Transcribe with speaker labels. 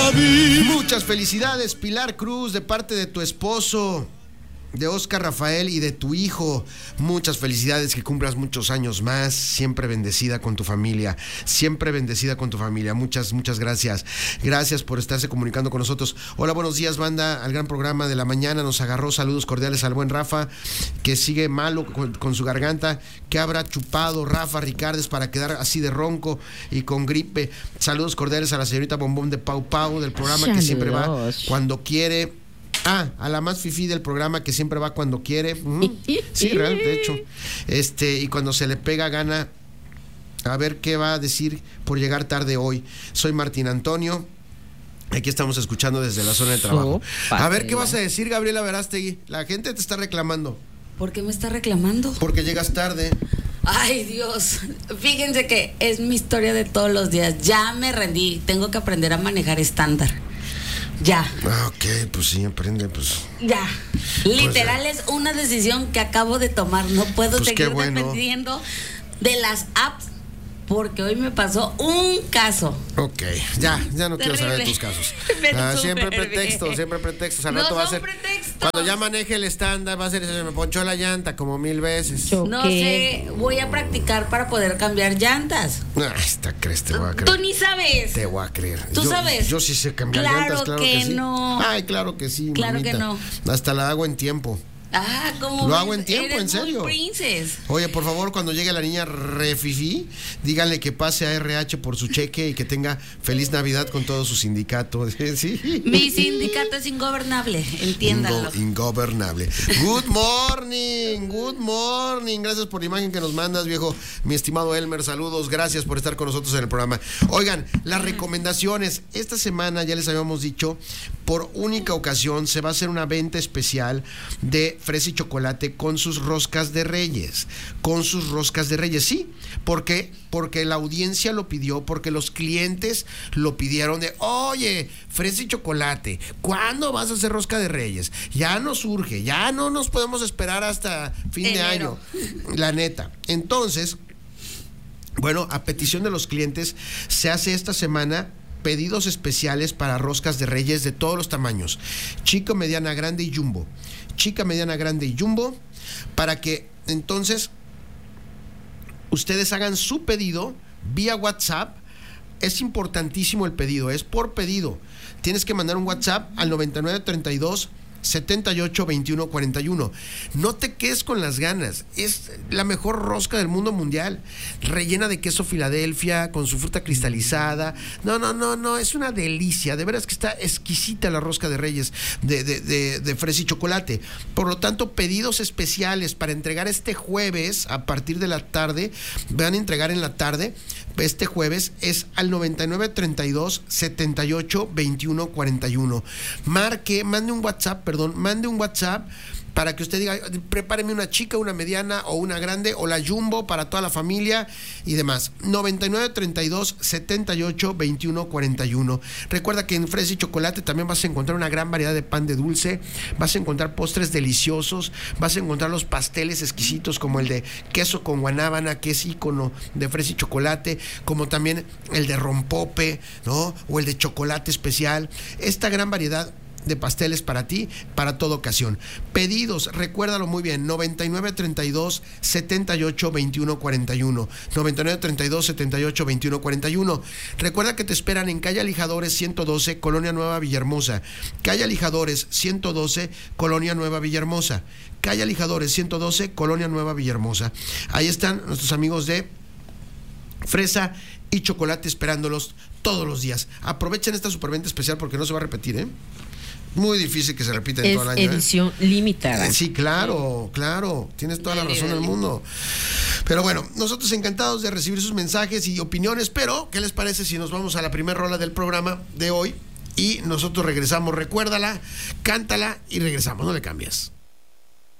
Speaker 1: vida.
Speaker 2: Muchas felicidades, Pilar Cruz, de parte de tu esposo, de Oscar Rafael y de tu hijo. Muchas felicidades, que cumplas muchos años más, siempre bendecida con tu familia, siempre bendecida con tu familia. Muchas gracias. Gracias por estarse comunicando con nosotros. Hola, buenos días, banda, al gran programa de la mañana. Nos agarró, saludos cordiales al buen Rafa, que sigue malo con su garganta. ¿Qué habrá chupado Rafa Ricardes para quedar así de ronco y con gripe? Saludos cordiales a la señorita Bombón de Pau Pau del programa, que siempre va cuando quiere. A la más fifí del programa, que siempre va cuando quiere. Sí, real, de hecho. Y cuando se le pega gana. A ver qué va a decir por llegar tarde hoy. Soy Martín Antonio. Aquí estamos escuchando desde la zona de trabajo. A ver qué vas a decir, Gabriela Verástegui. La gente te está reclamando.
Speaker 3: ¿Por qué me está reclamando?
Speaker 2: Porque llegas tarde.
Speaker 3: Ay, Dios. Fíjense que es mi historia de todos los días. Ya me rendí. Tengo que aprender a manejar estándar. Ya.
Speaker 2: Ok, pues sí, aprende, pues.
Speaker 3: Ya. Literal, es una decisión que acabo de tomar. No puedo seguir dependiendo de las apps, porque hoy me pasó un caso.
Speaker 2: Ok, ya no quiero saber de tus casos. Siempre pretextos. Al rato va a ser pretextos. Cuando ya maneje el estándar, va a ser se me ponchó la llanta como 1000 veces.
Speaker 3: No sé, voy a practicar para poder cambiar llantas.
Speaker 2: Esta crees, te voy a creer.
Speaker 3: Tú ni sabes.
Speaker 2: Te voy a creer.
Speaker 3: ¿Tú sabes?
Speaker 2: Yo sí sé cambiar llantas, claro que sí.
Speaker 3: No.
Speaker 2: Ay, claro que sí,
Speaker 3: claro
Speaker 2: mamita.
Speaker 3: Que no.
Speaker 2: Hasta la hago en tiempo.
Speaker 3: ¿Cómo
Speaker 2: lo hago en tiempo?
Speaker 3: Eres
Speaker 2: en serio.
Speaker 3: Muy princess.
Speaker 2: Oye, por favor, cuando llegue la niña refifí, díganle que pase a RH por su cheque y que tenga feliz Navidad con todo su sindicato. ¿Sí?
Speaker 3: Mi sindicato es ingobernable, entiéndanlo.
Speaker 2: Ingobernable. Good morning. Gracias por la imagen que nos mandas, viejo. Mi estimado Elmer, saludos. Gracias por estar con nosotros en el programa. Oigan, las recomendaciones. Esta semana, ya les habíamos dicho, por única ocasión se va a hacer una venta especial de fresa y chocolate con sus roscas de Reyes. Sí, ¿por qué? Porque la audiencia lo pidió, porque los clientes lo pidieron de, oye, fresa y chocolate, ¿cuándo vas a hacer rosca de Reyes? Ya nos urge, ya no nos podemos esperar hasta fin de año, la neta. Entonces, bueno, a petición de los clientes, se hace esta semana pedidos especiales para roscas de Reyes de todos los tamaños, chica, mediana, grande y jumbo. Para que entonces ustedes hagan su pedido vía WhatsApp. Es importantísimo el pedido, es por pedido. Tienes que mandar un WhatsApp al 9932 78 21 41. No te quedes con las ganas. Es la mejor rosca del mundo mundial, rellena de queso Filadelfia con su fruta cristalizada. No, es una delicia. De veras que está exquisita la rosca de Reyes de fresa y chocolate. Por lo tanto, pedidos especiales para entregar este jueves a partir de la tarde. Van a entregar en la tarde. Este jueves es al 9932 78 21 41. Mande un WhatsApp para que usted diga, prepáreme una chica, una mediana o una grande o la jumbo para toda la familia y demás. 9932 78 21 41. Recuerda que en fresa y chocolate también vas a encontrar una gran variedad de pan de dulce, vas a encontrar postres deliciosos, vas a encontrar los pasteles exquisitos como el de queso con guanábana, que es ícono de fresa y chocolate, como también el de rompope, ¿no? O el de chocolate especial. Esta gran variedad de pasteles para ti, para toda ocasión. Pedidos, recuérdalo muy bien, 9932 78 21 41. 9932 78 21 41. Recuerda que te esperan en calle Alijadores 112, Colonia Nueva Villahermosa. Calle Alijadores 112, Colonia Nueva Villahermosa. Calle Alijadores 112, Colonia Nueva Villahermosa. Ahí están nuestros amigos de fresa y chocolate esperándolos todos los días. Aprovechen esta superventa especial porque no se va a repetir, Muy difícil que se repita en todo el año.
Speaker 4: Es edición limitada.
Speaker 2: Sí, claro. Tienes toda la razón del mundo. Pero bueno, nosotros encantados de recibir sus mensajes y opiniones, pero ¿qué les parece si nos vamos a la primera rola del programa de hoy? Y nosotros regresamos, recuérdala, cántala y regresamos, no le cambies.